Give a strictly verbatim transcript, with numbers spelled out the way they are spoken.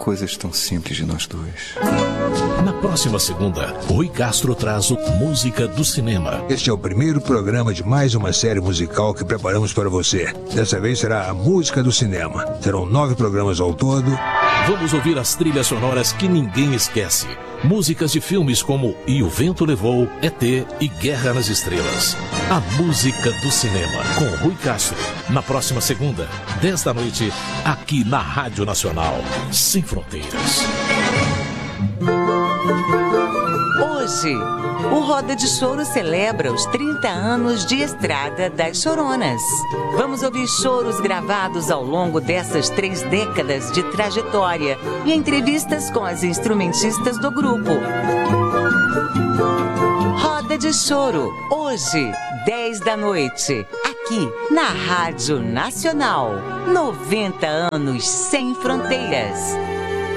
coisas tão simples de nós dois. Na próxima segunda, Rui Castro traz o Música do Cinema. Este é o primeiro programa de mais uma série musical que preparamos para você. Dessa vez será a Música do Cinema. Serão nove programas ao todo. Vamos ouvir as trilhas sonoras que ninguém esquece. Músicas de filmes como E o Vento Levou, E T e Guerra nas Estrelas. A Música do Cinema, com Rui Castro. Na próxima segunda, dez da noite, aqui na Rádio Nacional. Sem Fronteiras. Hoje, o Roda de Choro celebra os trinta anos de estrada das Choronas. Vamos ouvir choros gravados ao longo dessas três décadas de trajetória e entrevistas com as instrumentistas do grupo. Roda de Choro, hoje, dez da noite, aqui na Rádio Nacional. noventa anos sem fronteiras.